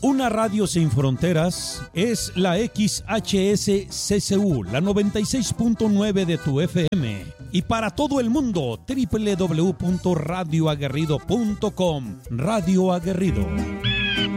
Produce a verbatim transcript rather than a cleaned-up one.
Una radio sin fronteras es la X H S C C U, la noventa y seis punto nueve de tu F M. Y para todo el mundo, doble u doble u doble u punto radio aguerrido punto com. Radio Aguerrido.